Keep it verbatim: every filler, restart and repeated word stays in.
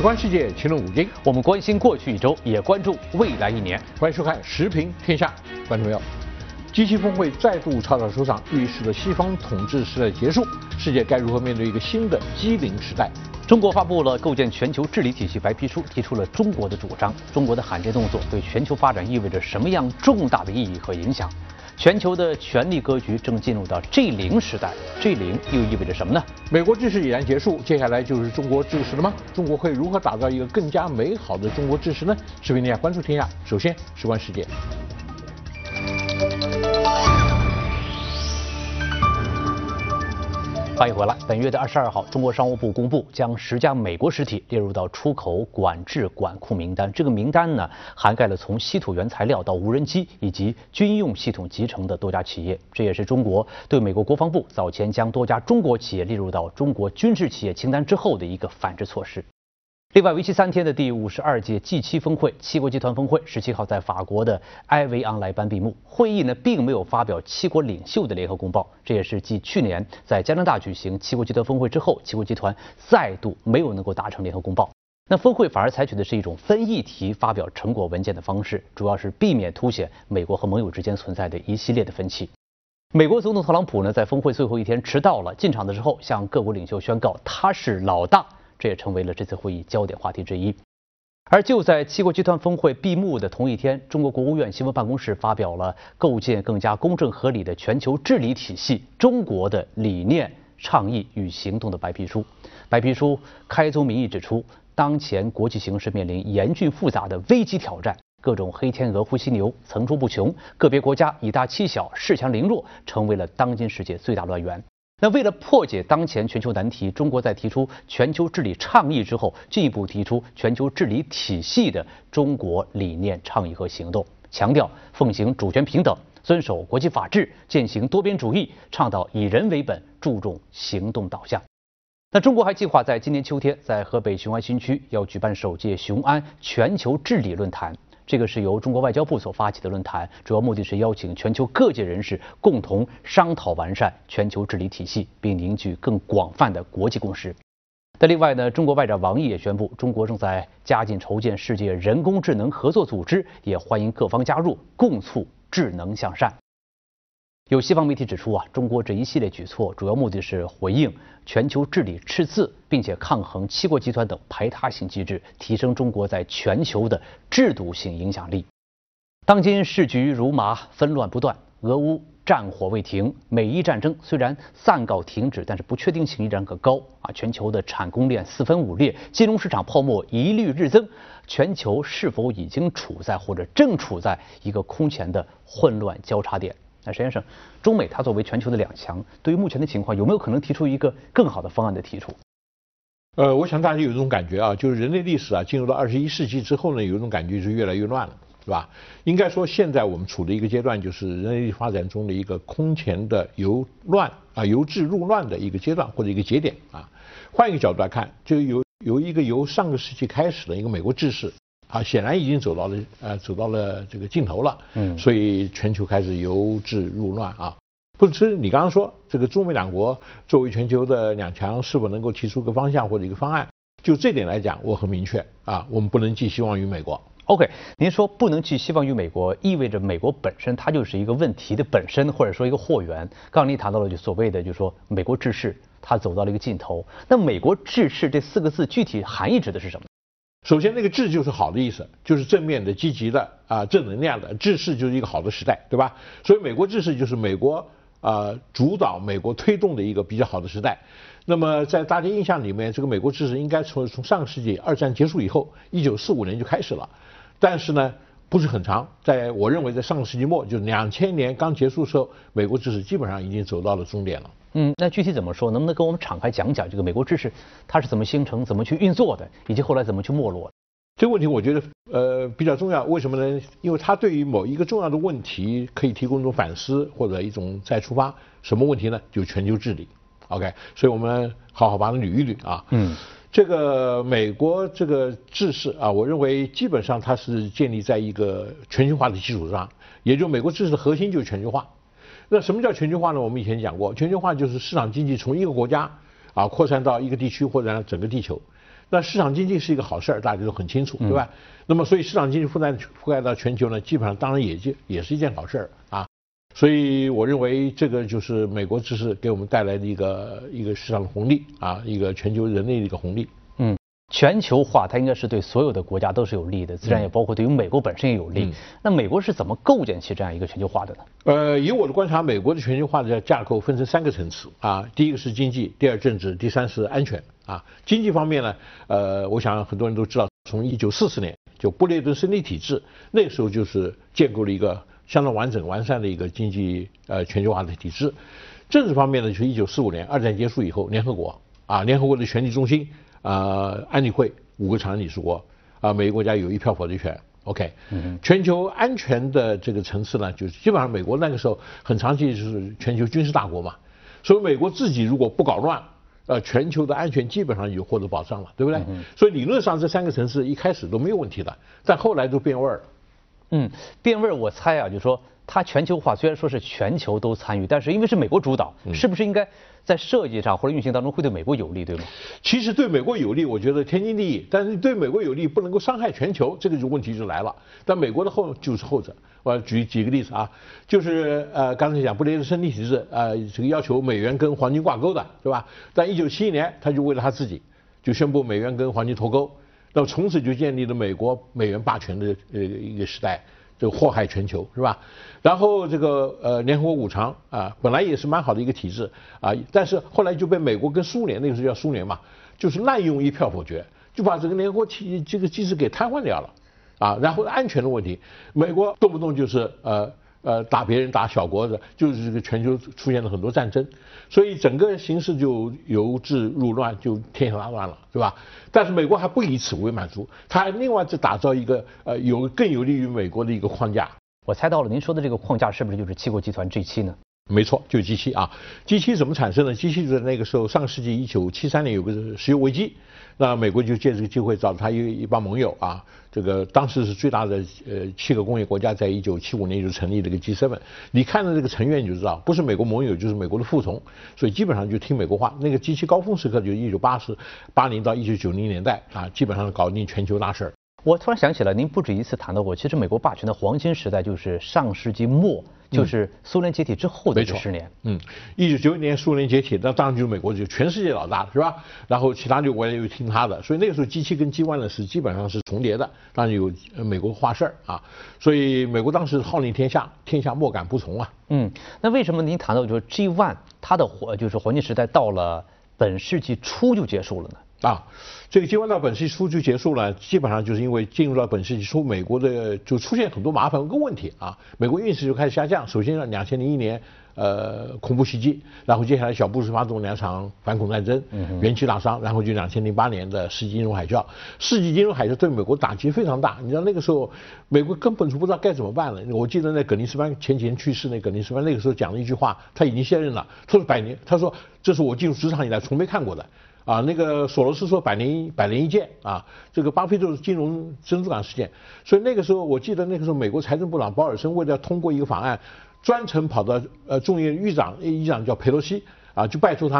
时观世界，秦论古今。 我们关心过去一周，也关注未来一年。 欢迎收看《时评天下》，观众朋友，G 七峰会再度草草收场，预示着西方统治时代的结束。世界该如何面对一个新的机灵时代？ 中国发布了构建全球治理体系白皮书，提出了中国的主张。中国的罕见动作对全球发展意味着什么样重大的意义和影响？全球的权力格局正进入到 G 零时代 ，G 零又意味着什么呢？ 美国制式已然结束，接下来就是中国制式了吗？中国会如何打造一个更加美好的中国制式呢？视频天下关注天下，首先事关世界。 欢迎回来。本月的二十二号，中国商务部公布将十家美国实体列入到出口管制管控名单。这个名单呢，涵盖了从稀土原材料到无人机以及军用系统集成的多家企业。这也是中国对美国国防部早前将多家中国企业列入到中国军事企业清单之后的一个反制措施。另外，为期三天的第五十二届 G 七峰会七国集团峰会十七号在法国的埃维昂莱班闭幕。会议呢，并没有发表七国领袖的联合公报，这也是继去年在加拿大举行七国集团峰会之后，七国集团再度没有能够达成联合公报。那峰会反而采取的是一种分议题发表成果文件的方式，主要是避免凸显美国和盟友之间存在的一系列的分歧。美国总统特朗普呢，在峰会最后一天迟到了，进场的时候向各国领袖宣告他是老大。这也成为了这次会议焦点话题之一。而就在七国集团峰会闭幕的同一天，中国国务院新闻办公室发表了构建更加公正合理的全球治理体系中国的理念、倡议与行动的白皮书。白皮书开宗明义指出，当前国际形势面临严峻复杂的危机挑战，各种黑天鹅、灰犀牛层出不穷，个别国家以大欺小、恃强凌弱，成为了当今世界最大乱源。那为了破解当前全球难题，中国在提出全球治理倡议之后，进一步提出全球治理体系的中国理念、倡议和行动，强调奉行主权平等，遵守国际法治，践行多边主义，倡导以人为本，注重行动导向。那中国还计划在今年秋天在河北雄安新区要举办首届雄安全球治理论坛。这个是由中国外交部所发起的论坛，主要目的是邀请全球各界人士共同商讨完善全球治理体系，并凝聚更广泛的国际共识。那另外呢，中国外长王毅也宣布，中国正在加紧筹建世界人工智能合作组织，也欢迎各方加入，共促智能向善。有西方媒体指出啊，中国这一系列举措主要目的是回应全球治理赤字，并且抗衡七国集团等排他性机制，提升中国在全球的制度性影响力。当今世局如麻，纷乱不断，俄乌战火未停，美伊战争虽然暂告停止，但是不确定性依然可高啊！全球的产供链四分五裂，金融市场泡沫一律日增，全球是否已经处在或者正处在一个空前的混乱交叉点？那石先生，中美它作为全球的两强，对于目前的情况，有没有可能提出一个更好的方案的提出？ 呃，我想大家有一种感觉啊，就是人类历史啊，进入到二十一世纪之后呢，有一种感觉是越来越乱了，是吧？应该说，现在我们处的一个阶段，就是人类发展中的一个空前的由乱啊由治入乱的一个阶段或者一个节点啊。换一个角度来看，就由由一个由上个世纪开始的一个美国制式。啊，显然已经走到了呃走到了这个尽头了，嗯，所以全球开始由治入乱啊。不是你刚刚说这个中美两国作为全球的两强，是否能够提出个方向或者一个方案？就这点来讲，我很明确啊，我们不能寄希望于美国。 OK， 您说不能寄希望于美国，意味着美国本身它就是一个问题的本身，或者说一个货源。刚刚您谈到了就所谓的就是说美国制式它走到了一个尽头，那美国制式这四个字具体含义指的是什么？ 首先，那个治就是好的意思，就是正面的、积极的啊、呃，正能量的。治世就是一个好的时代，对吧？所以美国治世就是美国啊、呃、主导、美国推动的一个比较好的时代。那么在大家印象里面，这个美国治世应该从从上个世纪二战结束以后，一九四五年就开始了，但是呢不是很长。在我认为，在上个世纪末，就两千年刚结束的时候，美国治世基本上已经走到了终点了。 嗯，那具体怎么说？能不能跟我们敞开讲讲这个美国制式它是怎么形成、怎么去运作的，以及后来怎么去没落？ 这个问题我觉得呃比较重要，为什么呢？因为它对于某一个重要的问题可以提供一种反思或者一种再出发。什么问题呢？就全球治理。OK， 所以我们好好把它捋一捋啊。嗯，这个美国这个制式啊，我认为基本上它是建立在一个全球化的基础上，也就美国制式的核心就是全球化。那什么叫全球化呢？我们以前讲过，全球化就是市场经济从一个国家啊，扩散到一个地区或者整个地球。那市场经济是一个好事儿，大家都很清楚，对吧？嗯、那么所以市场经济覆盖覆盖到全球呢，基本上当然也就也是一件好事儿啊。所以我认为这个就是美国知识给我们带来的一个一个市场的红利啊，一个全球人类的一个红利。 嗯，全球化它应该是对所有的国家都是有利的，自然也包括对于美国本身也有利。嗯、那美国是怎么构建起这样一个全球化的呢？ 呃，以我的观察，美国的全球化的架构分成三个层次啊，第一个是经济，第二政治，第三是安全啊。经济方面呢，呃，我想很多人都知道，从一九四四年就布雷顿森林体制，那个时候就是建构了一个相当完整完善的一个经济呃全球化的体制。政治方面呢，就是一九四五年二战结束以后，联合国啊，联合国的权力中心啊、呃，安理会五个常任理事国啊，每个国家有一票否决权。OK，嗯、全球安全的这个层次呢，就是基本上美国那个时候很长期就是全球军事大国嘛，所以美国自己如果不搞乱，呃，全球的安全基本上就获得保障了，对不对？嗯、所以理论上这三个层次一开始都没有问题的，但后来都变味儿了。 嗯，变味儿，我猜啊，就是说它全球化虽然说是全球都参与，但是因为是美国主导，嗯、是不是应该在设计上或者运行当中会对美国有利，对吗？ 其实对美国有利，我觉得天经地义，但是对美国有利不能够伤害全球，这个就问题就来了。但美国的后就是后者。我举几个例子啊，就是呃刚才讲布雷顿森林体制，呃这个要求美元跟黄金挂钩的，对吧？但一九七一年他就为了他自己，就宣布美元跟黄金脱钩。那么从此就建立了美国美元霸权的呃一个时代，这个祸害全球，是吧？然后这个呃联合国五常啊，本来也是蛮好的一个体制啊，但是后来就被美国跟苏联，那个时候叫苏联嘛，就是滥用一票否决，就把整个联合国体这个机制给瘫痪掉了啊。然后安全的问题，美国动不动就是呃。呃，打别人打小国的，就是这个全球出现了很多战争，所以整个形势就由治入乱，就天下大乱了，是吧？但是美国还不以此为满足，他还另外再打造一个呃有更有利于美国的一个框架。 我猜到了，您说的这个框架是不是就是七国集团 G 七呢？ 没错，就是 G 七啊。G 七怎么产生的 ？G 七在那个时候，上世纪一九七三年有个石油危机，那美国就借这个机会找他一一帮盟友啊，这个当时是最大的呃七个工业国家，在一九七五年就成立了一个 G 七。你看到这个成员你就知道，不是美国盟友就是美国的服从，所以基本上就听美国话。那个 G 七高峰时刻就一九八十八零到一九九零年代啊，基本上搞定全球大事儿。 我突然想起来，您不止一次谈到过，其实美国霸权的黄金时代就是上世纪末，就是苏联解体之后的这十年。 嗯，一九九一年苏联解体，那当然就是美国就全世界老大了，是吧？然后其他六国又听他的，所以那个时候 G 七跟 G 一呢是基本上是重叠的，当然有美国话事儿啊，所以美国当时号令天下，天下莫敢不从啊。 嗯，那为什么您谈到就是 G 一 它的黄就是黄金时代到了本世纪初就结束了呢？ 啊，这个进入到本世纪初就结束了，基本上就是因为进入到本世纪初，美国的就出现很多麻烦跟问题啊，美国运势就开始下降。首先呢，两千零一年呃恐怖袭击，然后接下来小布什发动两场反恐战争，元气大伤，然后就两千零八年的世纪金融海啸。世纪金融海啸对美国打击非常大，你知道那个时候美国根本就不知道该怎么办了。我记得那葛林斯潘前几年去世那葛林斯潘那个时候讲了一句话，他已经卸任了，他说百年，他说这是我进入职场以来从没看过的。啊，那个索罗斯说百年百年一见啊，这个巴菲特金融珍珠港事件，所以那个时候我记得那个时候美国财政部长保尔森为了通过一个法案，专程跑到呃众议院议长议长叫佩洛西啊，就拜托他。